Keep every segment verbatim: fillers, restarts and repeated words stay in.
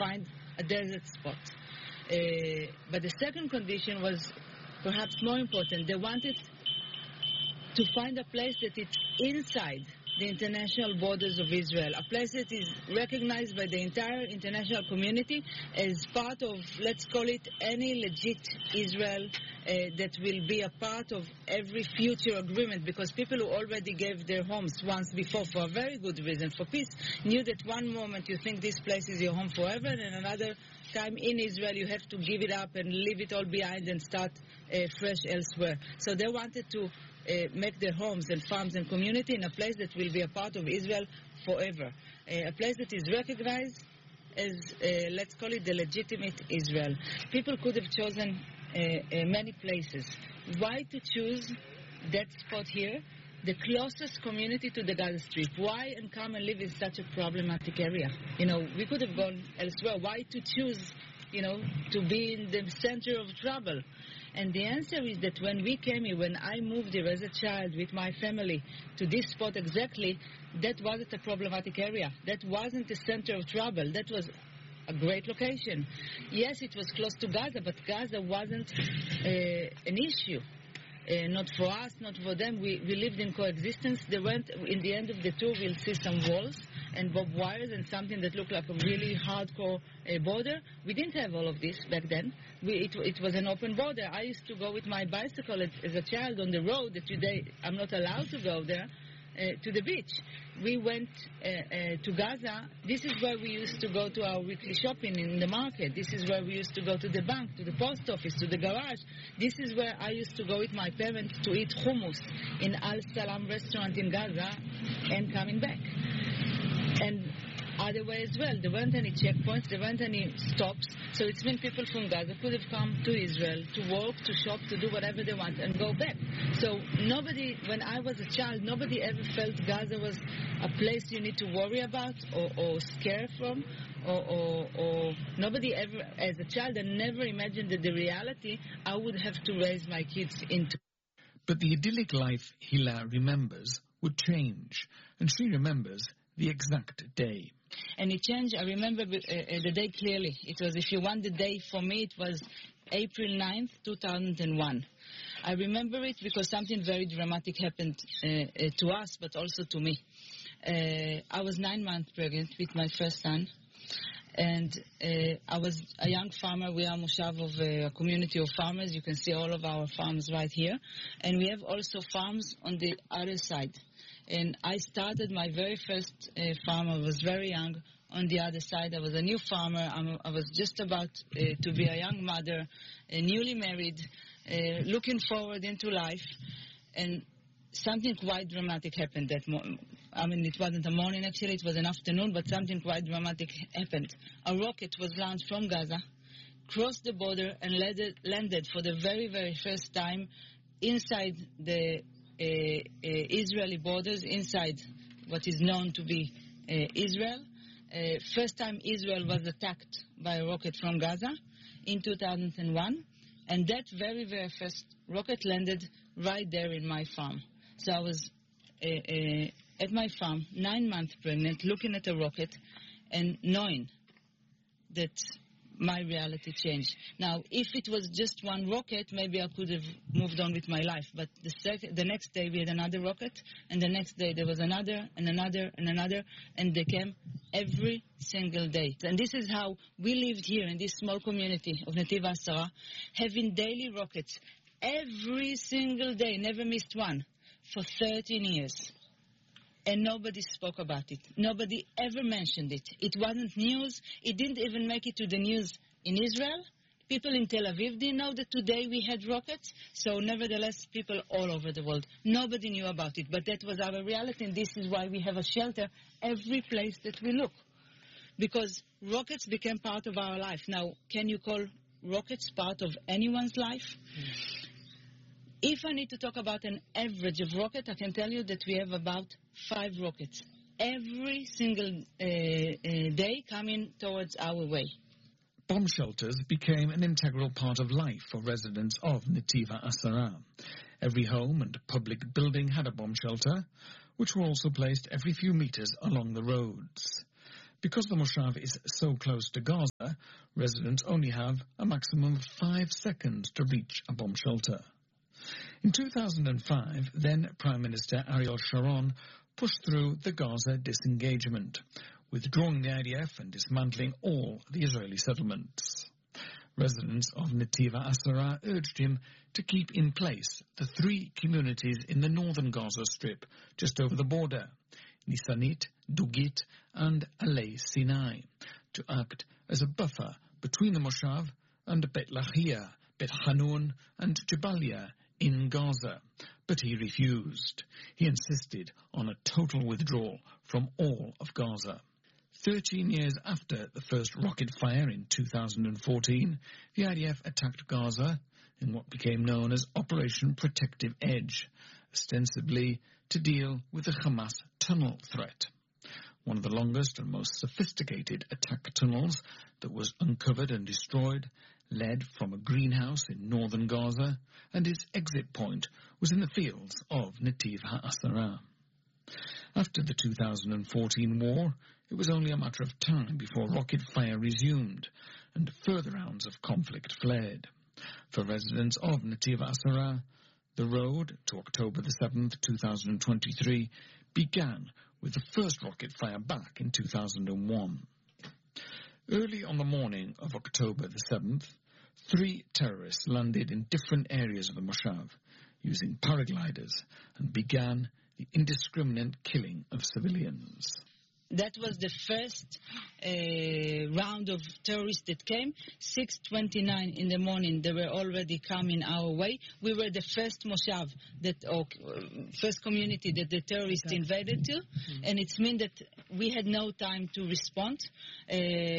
find a desert spot. Uh, but the second condition was perhaps more important. They wanted to find a place that is inside the international borders of Israel, a place that is recognized by the entire international community as part of, let's call it, any legit Israel uh, that will be a part of every future agreement, because people who already gave their homes once before for a very good reason, for peace, knew that one moment you think this place is your home forever, and another time in Israel you have to give it up and leave it all behind and start uh, fresh elsewhere. So they wanted to Uh, make their homes and farms and community in a place that will be a part of Israel forever. Uh, a place that is recognized as, uh, let's call it, the legitimate Israel. People could have chosen uh, uh, many places. Why to choose that spot here, the closest community to the Gaza Strip? Why and come and live in such a problematic area? You know, we could have gone elsewhere. Why to choose, you know, to be in the center of trouble? And the answer is that when we came here, when I moved here as a child with my family to this spot exactly, that wasn't a problematic area. That wasn't the center of trouble. That was a great location. Yes, it was close to Gaza, but Gaza wasn't uh, an issue. Uh, not for us, not for them. We, we lived in coexistence. They went, in the end of the tour, we'll see some walls and barbed wires and something that looked like a really hardcore uh, border. We didn't have all of this back then. We, it, it was an open border. I used to go with my bicycle as, as a child on the road that today I'm not allowed to go there, uh, to the beach. We went uh, uh, to Gaza. This is where we used to go to our weekly shopping in the market. This is where we used to go to the bank, to the post office, to the garage. This is where I used to go with my parents to eat hummus in Al Salam restaurant in Gaza and coming back. And other way as well. There weren't any checkpoints, there weren't any stops. So it's meant people from Gaza could have come to Israel to work, to shop, to do whatever they want and go back. So nobody, when I was a child, nobody ever felt Gaza was a place you need to worry about or, or scare from. Or, or, or nobody ever, as a child, I never imagined that the reality I would have to raise my kids into. But the idyllic life Hila remembers would change, and she remembers the exact day. And it changed. I remember uh, uh, the day clearly. It was, if you want the day, for me, it was April ninth, two thousand one. I remember it because something very dramatic happened uh, uh, to us, but also to me. Uh, I was nine months pregnant with my first son. And uh, I was a young farmer. We are Moshav of a community of farmers. You can see all of our farms right here. And we have also farms on the other side. And I started my very first uh, farm. I was very young. On the other side, I was a new farmer. I'm, I was just about uh, to be a young mother, uh, newly married, uh, looking forward into life. And something quite dramatic happened that morning. I mean, it wasn't a morning, actually. It was an afternoon, but something quite dramatic happened. A rocket was launched from Gaza, crossed the border, and landed, landed for the very, very first time inside the Uh, uh, Israeli borders, inside what is known to be uh, Israel. Uh, first time Israel was attacked by a rocket from Gaza in two thousand one, and that very, very first rocket landed right there in my farm. So I was uh, uh, at my farm, nine months pregnant, looking at a rocket and knowing that my reality changed. Now, if it was just one rocket, maybe I could have moved on with my life. But the, sec- the next day we had another rocket, and the next day there was another, and another, and another, and they came every single day. And this is how we lived here in this small community of Netiv Asara, having daily rockets every single day, never missed one, for thirteen years. And nobody spoke about it. Nobody ever mentioned it. It wasn't news. It didn't even make it to the news in Israel. People in Tel Aviv didn't know that today we had rockets. So nevertheless, people all over the world, nobody knew about it. But that was our reality, and this is why we have a shelter every place that we look. Because rockets became part of our life. Now, can you call rockets part of anyone's life? Mm. If I need to talk about an average of rocket, I can tell you that we have about five rockets every single uh, uh, day coming towards our way. Bomb shelters became an integral part of life for residents of Netiv Asara. Every home and public building had a bomb shelter, which were also placed every few meters along the roads. Because the Moshav is so close to Gaza, residents only have a maximum of five seconds to reach a bomb shelter. In two thousand five, then Prime Minister Ariel Sharon pushed through the Gaza disengagement, withdrawing the I D F and dismantling all the Israeli settlements. Residents of Netiva Asara urged him to keep in place the three communities in the northern Gaza Strip, just over the border, Nisanit, Dugit and Alei Sinai, to act as a buffer between the Moshav and Bet Lahia, Bet Hanun and Jabalia in Gaza. But he refused. He insisted on a total withdrawal from all of Gaza. Thirteen years after the first rocket fire in two thousand fourteen, the I D F attacked Gaza in what became known as Operation Protective Edge, ostensibly to deal with the Hamas tunnel threat. One of the longest and most sophisticated attack tunnels that was uncovered and destroyed led from a greenhouse in northern Gaza, and its exit point was in the fields of Netiv HaAsara. After the two thousand fourteen war, it was only a matter of time before rocket fire resumed and further rounds of conflict flared. For residents of Netiv HaAsara, the road to October the seventh, two thousand twenty-three began with the first rocket fire back in two thousand one. Early on the morning of October the seventh, three terrorists landed in different areas of the Moshav using paragliders and began the indiscriminate killing of civilians. That was the first uh, round of terrorists that came. six twenty-nine in the morning, they were already coming our way. We were the first Moshav, that, or first community that the terrorists okay. invaded to, mm-hmm. and it meant that we had no time to respond. Uh,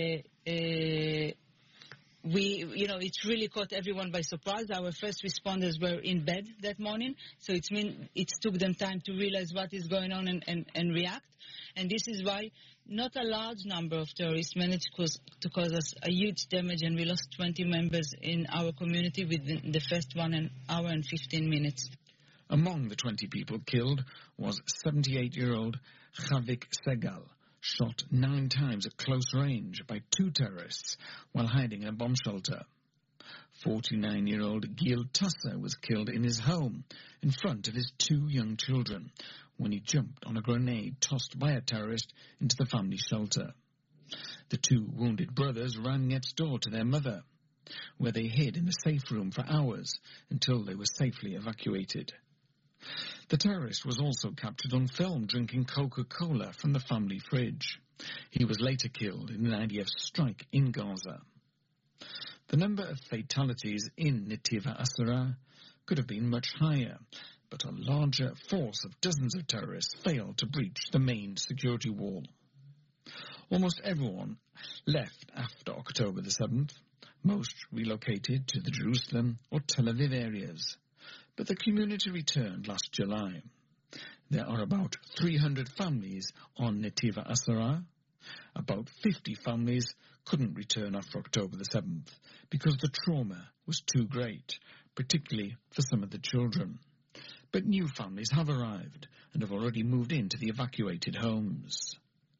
uh, We, you know, it really caught everyone by surprise. Our first responders were in bed that morning, so it mean it took them time to realize what is going on and, and, and react. And this is why not a large number of terrorists managed cause, to cause us a huge damage, and we lost twenty members in our community within the first one hour and fifteen minutes. Among the twenty people killed was seventy-eight-year-old Chavik Segal, shot nine times at close range by two terrorists while hiding in a bomb shelter. forty-nine-year-old Gil Tusser was killed in his home in front of his two young children when he jumped on a grenade tossed by a terrorist into the family shelter. The two wounded brothers ran next door to their mother, where they hid in the safe room for hours until they were safely evacuated. The terrorist was also captured on film drinking Coca-Cola from the family fridge. He was later killed in an I D F strike in Gaza. The number of fatalities in Netiv HaAsara could have been much higher, but a larger force of dozens of terrorists failed to breach the main security wall. Almost everyone left after October the seventh. Most relocated to the Jerusalem or Tel Aviv areas. But the community returned last July. There are about three hundred families on Netiv HaAsara. About fifty families couldn't return after October the seventh because the trauma was too great, particularly for some of the children. But new families have arrived and have already moved into the evacuated homes.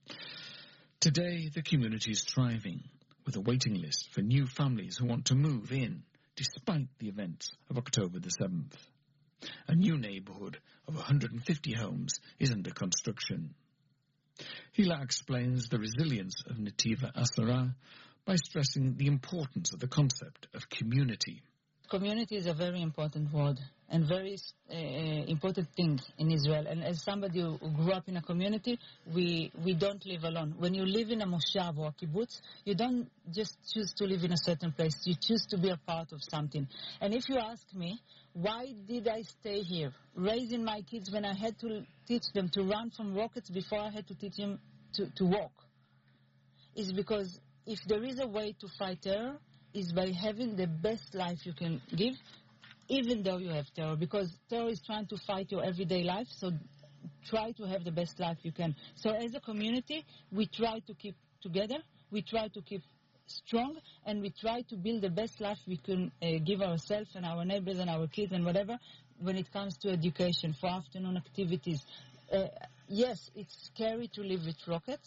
Today, the community is thriving, with a waiting list for new families who want to move in, despite the events of October the seventh. A new neighbourhood of one hundred fifty homes is under construction. Hila explains the resilience of Netiv HaAsara by stressing the importance of the concept of community. Community is a very important word and very uh, important thing in Israel. And as somebody who grew up in a community, we, we don't live alone. When you live in a moshav or a kibbutz, you don't just choose to live in a certain place. You choose to be a part of something. And if you ask me, why did I stay here, raising my kids when I had to teach them to run from rockets before I had to teach them to, to walk? Is because if there is a way to fight terror, is by having the best life you can give, even though you have terror, because terror is trying to fight your everyday life, so try to have the best life you can. So as a community, we try to keep together, we try to keep strong, and we try to build the best life we can uh, give ourselves and our neighbors and our kids and whatever when it comes to education, for afternoon activities. Uh, yes, it's scary to live with rockets,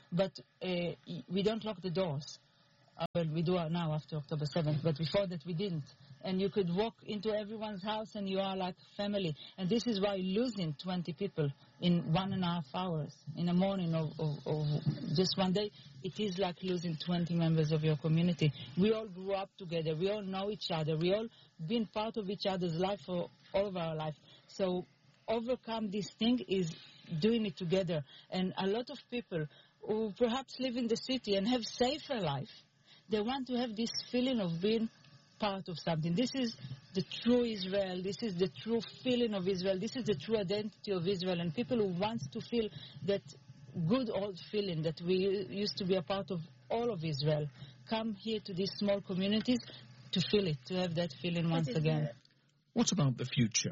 but uh, we don't lock the doors. Uh, well, we do now after October seventh, but before that we didn't. And you could walk into everyone's house and you are like family. And this is why losing twenty people in one and a half hours in the morning or, or, or just one day, it is like losing twenty members of your community. We all grew up together. We all know each other. We all been part of each other's life for all of our life. So overcome this thing is doing it together. And a lot of people who perhaps live in the city and have safer life, they want to have this feeling of being part of something. This is the true Israel. This is the true feeling of Israel. This is the true identity of Israel. And people who want to feel that good old feeling that we used to be a part of all of Israel come here to these small communities to feel it, to have that feeling once again. What about the future?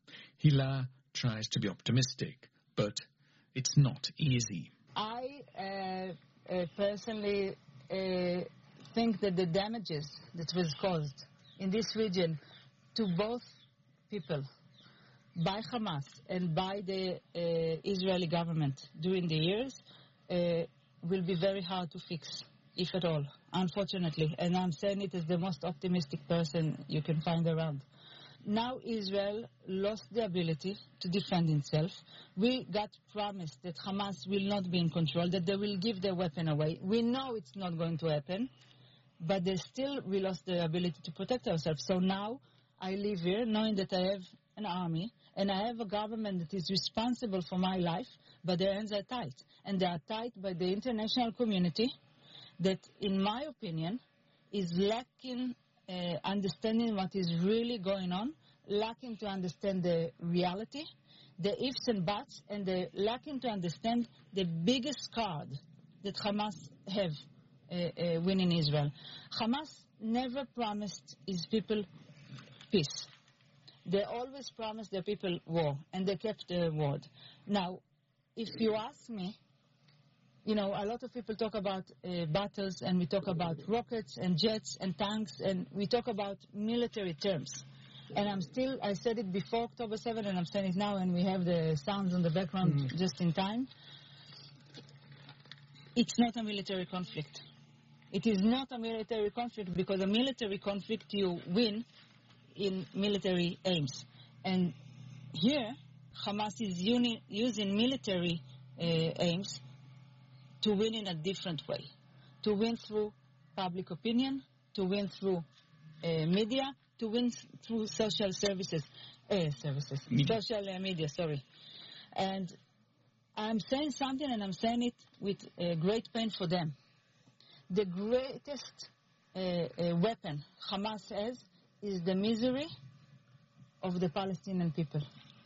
Hila tries to be optimistic, but it's not easy. I uh, uh, personally uh, think that the damages that was caused in this region to both people by Hamas and by the uh, Israeli government during the years uh, will be very hard to fix, if at all, unfortunately. And I'm saying it as the most optimistic person you can find around. Now Israel lost the ability to defend itself. We got promised that Hamas will not be in control, that they will give their weapon away. We know it's not going to happen, but they still, we lost the ability to protect ourselves. So now I live here knowing that I have an army and I have a government that is responsible for my life, but their hands are tied. And they are tied by the international community that, in my opinion, is lacking uh, understanding what is really going on, lacking to understand the reality, the ifs and buts, and the lacking to understand the biggest card that Hamas have uh, uh, winning Israel. Hamas never promised his people peace. They always promised their people war, and they kept their word. Now, if you ask me, you know, a lot of people talk about uh, battles, and we talk about rockets and jets and tanks, and we talk about military terms. And I'm still, I said it before October seventh, and I'm saying it now, and we have the sounds on the background mm. just in time. It's not a military conflict. It is not a military conflict because a military conflict you win in military aims. And here, Hamas is uni- using military uh, aims to win in a different way, to win through public opinion, to win through uh, media, to win through social services, uh, services, media. social uh, media, sorry. And I'm saying something, and I'm saying it with uh, great pain for them. The greatest uh, uh, weapon Hamas has is the misery of the Palestinian people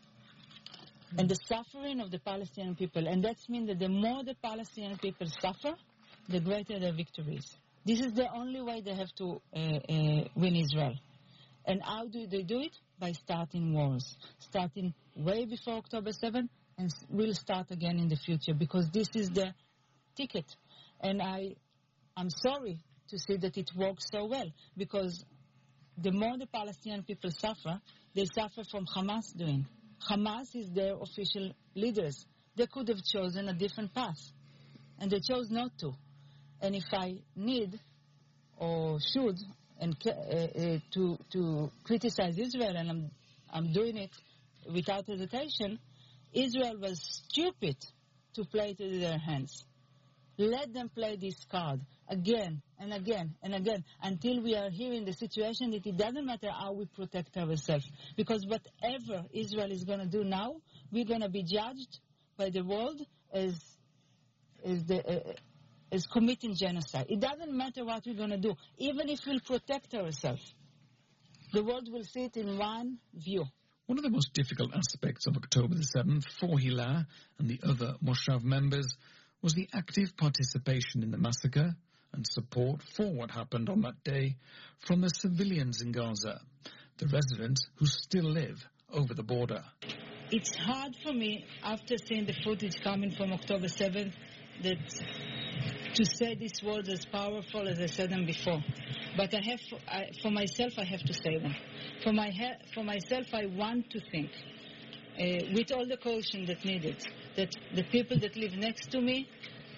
and the suffering of the Palestinian people. And that means that the more the Palestinian people suffer, the greater their victory is. This is the only way they have to uh, uh, win Israel. And how do they do it? By starting wars, starting way before October seventh, and will start again in the future, because this is the ticket. And I, I'm sorry to see that it works so well, because the more the Palestinian people suffer, they suffer from Hamas doing. Hamas is their official leaders. They could have chosen a different path, and they chose not to. And if I need or should and uh, uh, to to criticize Israel, and I'm I'm doing it without hesitation, Israel was stupid to play it into their hands. Let them play this card again and again and again until we are here in the situation that it doesn't matter how we protect ourselves. Because whatever Israel is going to do now, we're going to be judged by the world as, as, the, uh, as committing genocide. It doesn't matter what we're going to do. Even if we'll protect ourselves, the world will see it in one view. One of the most difficult aspects of October the seventh for Hila and the other Moshav members was the active participation in the massacre and support for what happened on that day from the civilians in Gaza, the residents who still live over the border. It's hard for me, after seeing the footage coming from October seventh, that to say these words as powerful as I said them before. But I have, I, for myself, I have to say them. For, my, for myself, I want to think, uh, with all the caution that needed, that the people that live next to me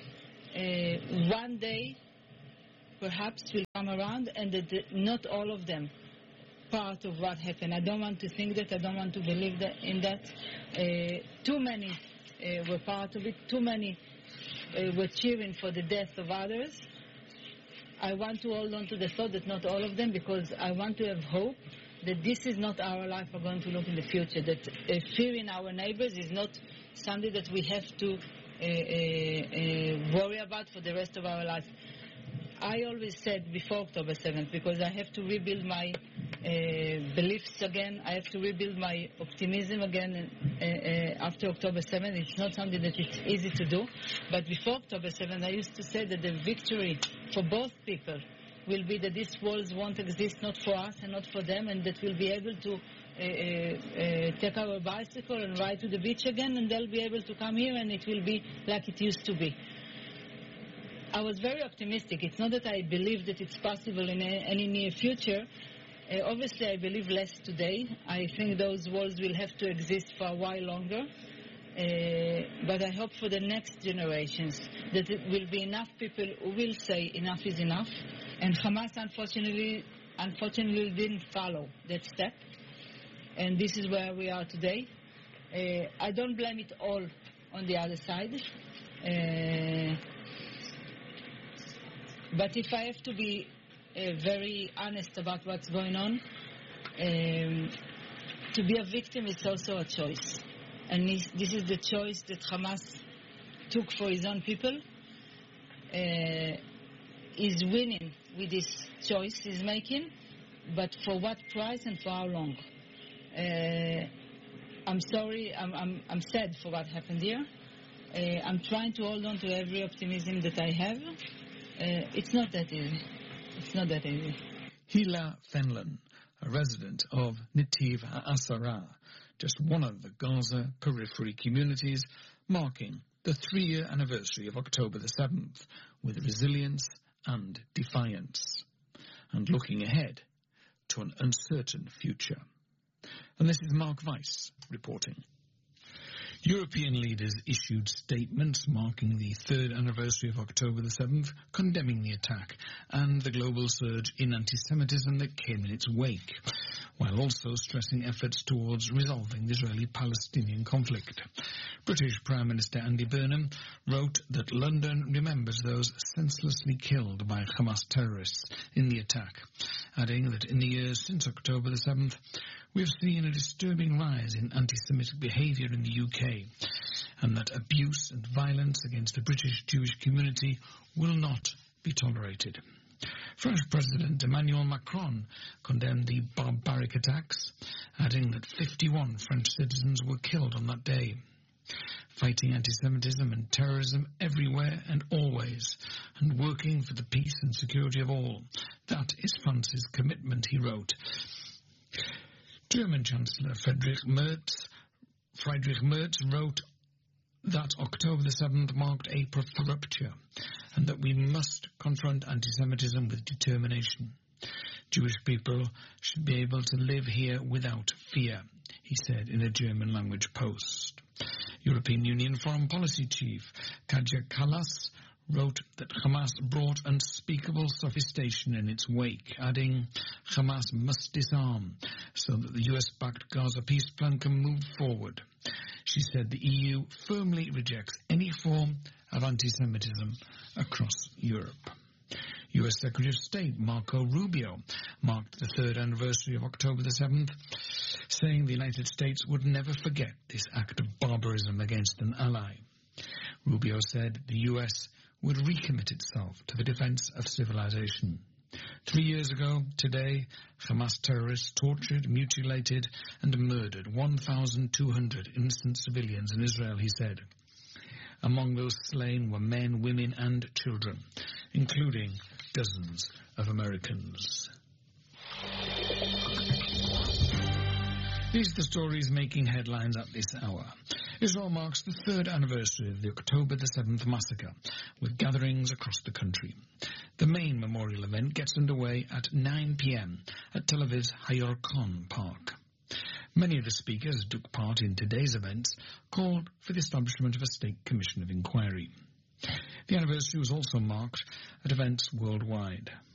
uh, one day perhaps will come around and that the, not all of them part of what happened. I don't want to think that. I don't want to believe that in that. Uh, too many uh, were part of it. Too many uh, were cheering for the death of others. I want to hold on to the thought that not all of them, because I want to have hope that this is not our life we're going to look in the future, that uh, fearing our neighbors is not something that we have to uh, uh, uh, worry about for the rest of our life. I always said before October seventh, because I have to rebuild my uh, beliefs again, I have to rebuild my optimism again uh, uh, after October seventh. It's not something that it's easy to do, but before October seventh I used to say that the victory for both people will be that these walls won't exist, not for us and not for them, and that we'll be able to uh, uh, uh, take our bicycle and ride to the beach again, and they'll be able to come here and it will be like it used to be. I was very optimistic. It's not that I believe that it's possible in a, any near future. Uh, obviously, I believe less today. I think those walls will have to exist for a while longer. Uh, but I hope for the next generations that it will be enough people who will say enough is enough. And Hamas, unfortunately, unfortunately didn't follow that step. And this is where we are today. Uh, I don't blame it all on the other side. Uh, But if I have to be uh, very honest about what's going on, um, to be a victim is also a choice. And this, this is the choice that Hamas took for his own people. Uh, he's winning with this choice he's making, but for what price and for how long? Uh, I'm sorry, I'm, I'm, I'm sad for what happened here. Uh, I'm trying to hold on to every optimism that I have. Uh, it's not that easy. It's not that easy. Hila Fenlon, a resident of Netiv HaAsara, just one of the Gaza periphery communities, marking the three-year anniversary of October the seventh with resilience and defiance, and looking ahead to an uncertain future. And this is Mark Weiss reporting. European leaders issued statements marking the third anniversary of October the seventh, condemning the attack and the global surge in anti-Semitism that came in its wake, while also stressing efforts towards resolving the Israeli-Palestinian conflict. British Prime Minister Andy Burnham wrote that London remembers those senselessly killed by Hamas terrorists in the attack, adding that in the years since October the seventh, we have seen a disturbing rise in anti-Semitic behaviour in the U K, and that abuse and violence against the British Jewish community will not be tolerated. French President Emmanuel Macron condemned the barbaric attacks, adding that fifty-one French citizens were killed on that day. Fighting anti-Semitism and terrorism everywhere and always, and working for the peace and security of all. That is France's commitment, he wrote. German Chancellor Friedrich Merz, Friedrich Merz wrote that October the seventh marked a rupture and that we must confront anti-Semitism with determination. Jewish people should be able to live here without fear, he said in a German language post. European Union Foreign Policy Chief Kaja Kallas wrote that Hamas brought unspeakable sophistication in its wake, adding, Hamas must disarm so that the U S-backed Gaza peace plan can move forward. She said the E U firmly rejects any form of anti-Semitism across Europe. U S Secretary of State Marco Rubio marked the third anniversary of October the seventh, saying the United States would never forget this act of barbarism against an ally. Rubio said the U S would recommit itself to the defense of civilization. Three years ago, today, Hamas terrorists tortured, mutilated, and murdered one thousand two hundred innocent civilians in Israel, he said. Among those slain were men, women, and children, including dozens of Americans. These are the stories making headlines at this hour. Israel marks the third anniversary of the October the seventh massacre, with gatherings across the country. The main memorial event gets underway at nine p.m. at Tel Aviv's Hayarkon Park. Many of the speakers who took part in today's events called for the establishment of a state commission of inquiry. The anniversary was also marked at events worldwide.